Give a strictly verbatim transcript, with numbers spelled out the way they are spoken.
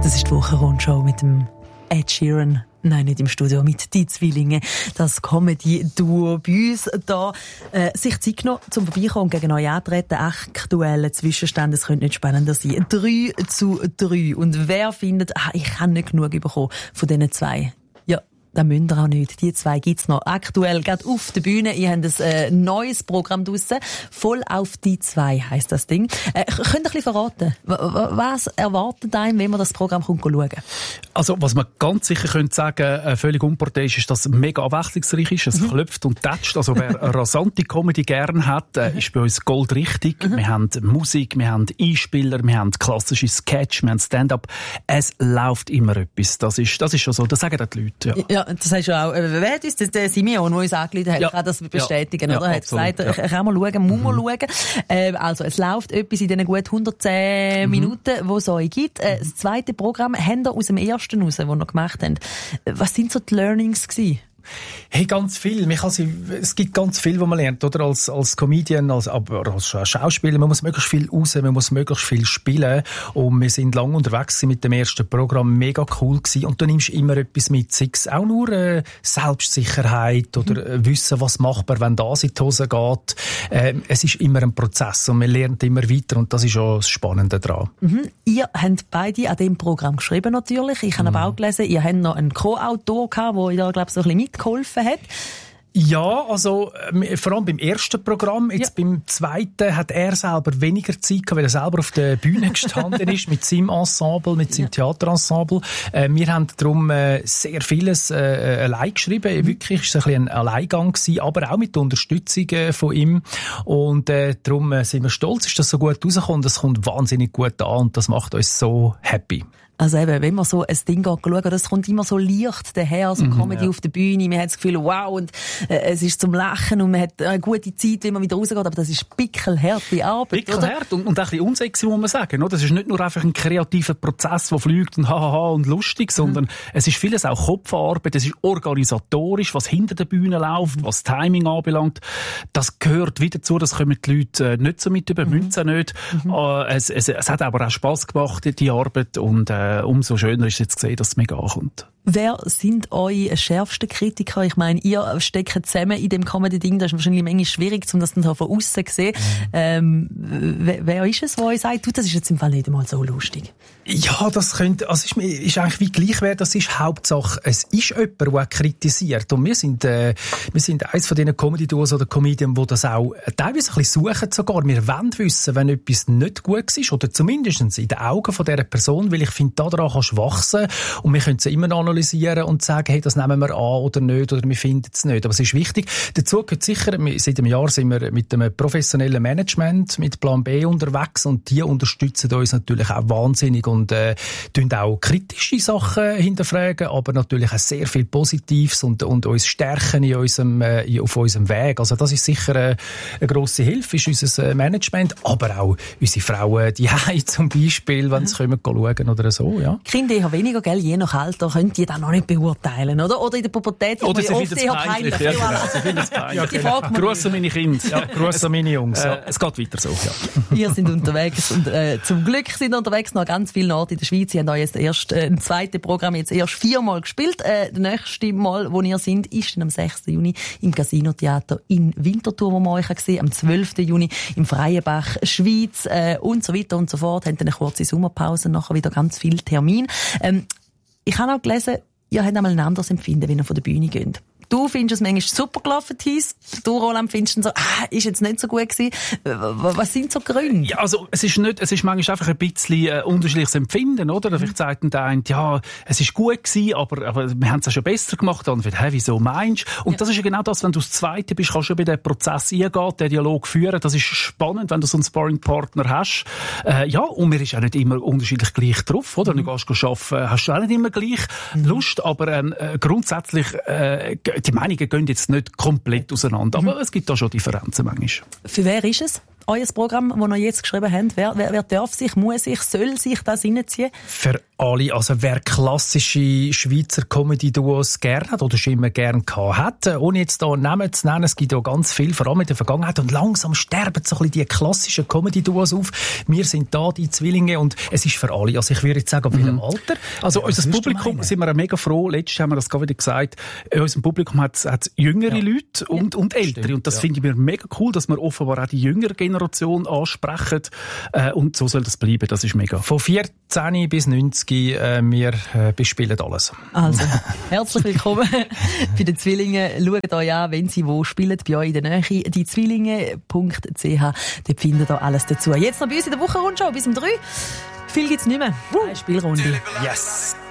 Das ist die Wochenrundshow mit dem Ed Sheeran. Nein, nicht im Studio, mit die Zwillinge. Das Comedy-Duo bei uns da. Äh, sich Zeit genommen, zum Vorbeikommen und gegen euch antreten. Aktuelle Zwischenstände, es könnte nicht spannender sein. Drei zu drei. Und wer findet, ah, ich habe nicht genug bekommen von diesen zwei? Ja, das müsst ihr auch nicht. Die zwei gibt's noch aktuell, gerade auf der Bühne. Ihr habt ein äh, neues Programm draussen. Voll auf die zwei heisst das Ding. Äh, könnt ihr ein bisschen verraten? Was erwartet einem, wenn man das Programm kommt, schauen? Also, was man ganz sicher könnte sagen, äh, völlig unparteiisch ist, dass es mega abwechslungsreich ist. Es mhm. klopft und tätscht. Also, wer eine rasante Comedy gerne hat, äh, ist bei uns goldrichtig. Mhm. Wir haben Musik, wir haben Einspieler, wir haben klassische Sketch, wir haben Stand-up. Es läuft immer etwas. Das ist, das ist schon so. Das sagen die Leute, ja. Ja, das heißt ja auch, wer hat uns, der Simeon, der uns angeleitet hat, ja. kann das bestätigen, ja. oder? Ja, hat absolut, gesagt, ja. ich kann mal schauen, muss mhm. mal schauen. Äh, also, es läuft etwas in diesen gut hundertzehn mhm. Minuten, wo es euch gibt. Äh, das zweite Programm habt ihr aus dem ersten raus, das ihr gemacht habt. Was sind so die Learnings gewesen? Hey, ganz viel. Man kann sie, es gibt ganz viel, was man lernt, oder? Als, als Comedian, als, aber als Schauspieler. Man muss möglichst viel raus, man muss möglichst viel spielen. Und wir sind lange unterwegs mit dem ersten Programm. Mega cool gewesen. Und du nimmst immer etwas mit. Sei es auch nur äh, Selbstsicherheit oder äh, wissen, was macht man, wenn das in die Hose geht. Äh, es ist immer ein Prozess und man lernt immer weiter. Und das ist auch das Spannende daran. Mhm. Ihr habt beide an dem Programm geschrieben, natürlich. Ich habe mhm. aber auch gelesen, ihr habt noch einen Co-Autor gehabt, der da, glaube ich, so ein bisschen mitgeholfen hat. Ja, also äh, vor allem beim ersten Programm. Jetzt ja. beim zweiten hat er selber weniger Zeit gehabt, weil er selber auf der Bühne gestanden ist mit seinem Ensemble, mit seinem ja. Theaterensemble. Äh, wir haben darum äh, sehr vieles äh, allein geschrieben. Mhm. Wirklich ist es ein bisschen ein Alleingang gewesen, aber auch mit der Unterstützung äh, von ihm. Und äh, darum äh, sind wir stolz, ist das so gut rausgekommen. Das kommt wahnsinnig gut an und das macht uns so happy. Also eben, wenn man so ein Ding geht, schauen, das kommt immer so leicht daher, so mhm, Comedy ja. auf der Bühne, man hat das Gefühl, wow, und äh, es ist zum Lachen und man hat eine gute Zeit, wenn man wieder rausgeht, aber das ist pickelharte Arbeit, Pickelhart und, und ein bisschen unsexy, muss man sagen, oder? Das ist nicht nur einfach ein kreativer Prozess, der fliegt und hahaha und lustig, sondern mhm. es ist vieles auch Kopfarbeit, es ist organisatorisch, was hinter der Bühne läuft, was Timing anbelangt, das gehört wieder dazu, das kommen die Leute äh, nicht so mit über, mhm. Münzen nicht. Mhm. Äh, es, es, es hat aber auch Spass gemacht, die Arbeit, und äh, umso schöner ist jetzt zu sehen, dass es mega ankommt. Wer sind eure schärfsten Kritiker? Ich meine, ihr steckt zusammen in dem Comedy-Ding, das ist wahrscheinlich manchmal schwierig, um das dann so von außen zu sehen. Mhm. Ähm, wer, wer ist es, der euch sagt, du, das ist jetzt im Fall nicht einmal so lustig? Ja, das könnte, also ist, ist eigentlich wie gleich, wer das ist. Hauptsache, es ist jemand, der auch kritisiert. Und wir sind, äh, wir sind eins von diesen Comedy-Duos oder Comedian, die das auch teilweise ein bisschen suchen sogar. Wir wollen wissen, wenn etwas nicht gut ist, oder zumindest in den Augen von dieser Person, weil ich finde, daran kannst du wachsen. Und wir können es immer noch analysieren und sagen, hey, das nehmen wir an oder nicht, oder wir finden es nicht. Aber es ist wichtig. Dazu gehört sicher, seit einem Jahr sind wir mit einem professionellen Management, mit Plan B unterwegs, und die unterstützen uns natürlich auch wahnsinnig und äh, tun auch kritische Sachen hinterfragen, aber natürlich auch sehr viel Positives und, und uns stärken in unserem, äh, auf unserem Weg. Also das ist sicher äh, eine grosse Hilfe, ist unser Management, aber auch unsere Frauen, die Hause zum Beispiel, wenn sie kommen, schauen oder so. Ja. Kinder eher weniger, gell? Je nach Alter können die dann noch nicht beurteilen, oder? Oder in der Pubertät oder ist man oft eher peinlich. Ja, genau. Sie finden es peinlich. Ja, genau. Gruß an meine Kinder. Ja, Gruß an meine Jungs. Ja. Äh, es geht weiter so. Ja. Ihr seid unterwegs und äh, zum Glück sind unterwegs noch ganz viele Orte in der Schweiz. Sie haben euch jetzt erst äh, ein zweites Programm jetzt erst viermal gespielt. Äh, das nächste Mal, wo ihr sind, ist dann am sechsten Juni im Casino Theater in Winterthur, wo man euch gesehen, am zwölften Juni im Freienbach Schweiz äh, und so weiter und so fort. Habt eine kurze Sommerpause, nachher wieder ganz viel Termin. Ähm, ich habe auch gelesen, ihr habt einmal ein anderes Empfinden, wenn ihr von der Bühne geht. Du findest es manchmal super gelaufen, Thies. Du, Roland, findest es so, ah, ist jetzt nicht so gut gewesen. Was sind so Gründe? Ja, also, es ist nicht, es ist manchmal einfach ein bisschen äh, unterschiedliches Empfinden, oder? Mhm. Vielleicht sagt dann der eine, ja, es ist gut gewesen, aber, aber wir haben es ja schon besser gemacht. Und wird, hä, wieso meinst du? Und ja. das ist ja genau das, wenn du das Zweite bist, kannst du bei diesem Prozess eingehen, den Dialog führen. Das ist spannend, wenn du so einen Sparring-Partner hast. Äh, ja, und mir ist auch nicht immer unterschiedlich gleich drauf, oder? Mhm. Du gehst arbeiten, hast du auch nicht immer gleich mhm. Lust, aber ähm, grundsätzlich, äh, die Meinungen gehen jetzt nicht komplett auseinander, aber mhm. es gibt da schon Differenzen manchmal. Für wer ist es? euer Programm, das ihr jetzt geschrieben habt? Wer, wer, wer darf sich, muss sich, soll sich das reinziehen? Für alle, also wer klassische Schweizer Comedy-Duos gerne hat oder schon immer gerne gehabt hat, ohne jetzt hier Namen zu nennen, es gibt ja ganz viel, vor allem in der Vergangenheit, und langsam sterben so ein bisschen die klassischen Comedy-Duos auf. Wir sind da, die Zwillinge, und es ist für alle. Also ich würde jetzt sagen, ab welchem Alter? Also ja, unser Publikum, sind wir mega froh, letztes haben wir das gerade wieder gesagt, in unserem Publikum hat es jüngere ja. Leute und, und ältere. Stimmt, und das ja. finde ich mir mega cool, dass wir offenbar auch die jüngere Generation ansprechen. Äh, und so soll das bleiben, das ist mega. Von vierzehn bis neunzig, äh, wir äh, bespielen alles. Also, herzlich willkommen bei den Zwillingen. Schaut euch an, wenn sie wo spielen, bei euch in der Nähe, die zwillinge punkt c h. Dort findet ihr alles dazu. Jetzt noch bei uns in der Wochenrundschau bis um drei. Viel gibt's nicht mehr. Eine Spielrunde. Yes!